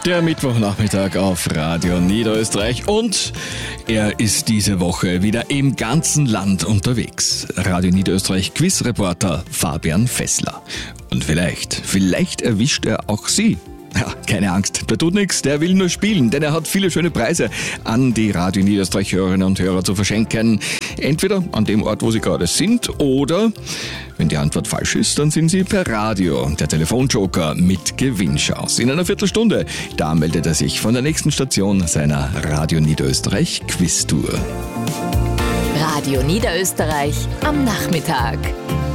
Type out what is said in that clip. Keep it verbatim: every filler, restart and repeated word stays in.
Der Mittwochnachmittag auf Radio Niederösterreich und er ist diese Woche wieder im ganzen Land unterwegs. Radio Niederösterreich Quizreporter Fabian Fessler. Und vielleicht, vielleicht erwischt er auch Sie. Ja, keine Angst, der tut nichts, der will nur spielen, denn er hat viele schöne Preise an die Radio Niederösterreich Hörerinnen und Hörer zu verschenken. Entweder an dem Ort, wo Sie gerade sind, oder, wenn die Antwort falsch ist, dann sind Sie per Radio, der Telefonjoker mit Gewinnchance. In einer Viertelstunde, da meldet er sich von der nächsten Station seiner Radio Niederösterreich Quiztour. Radio Niederösterreich am Nachmittag.